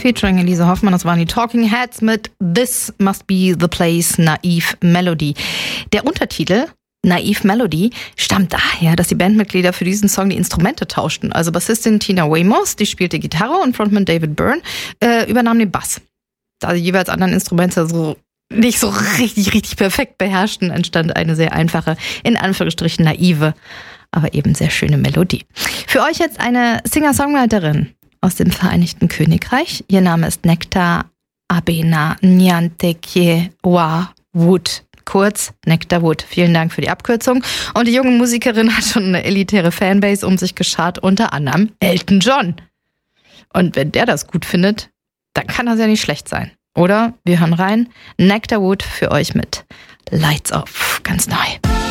featuring Elise Hoffmann. Das waren die Talking Heads mit This Must Be the Place, Naive Melody. Der Untertitel Naive Melody stammt daher, dass die Bandmitglieder für diesen Song die Instrumente tauschten. Also Bassistin Tina Weymouth, die spielte Gitarre, und Frontman David Byrne übernahm den Bass. Da die jeweils anderen Instrumente so nicht so richtig perfekt beherrschten, entstand eine sehr einfache, in Anführungsstrichen naive, aber eben sehr schöne Melodie. Für euch jetzt eine Singer-Songwriterin aus dem Vereinigten Königreich. Ihr Name ist Nectar Abena Nyantekye Wa Wood. Kurz Nectar Wood. Vielen Dank für die Abkürzung. Und die junge Musikerin hat schon eine elitäre Fanbase um sich geschart, unter anderem Elton John. Und wenn der das gut findet, dann kann das ja nicht schlecht sein. Oder? Wir hören rein. Nectar Wood für euch mit Lights Off. Ganz neu.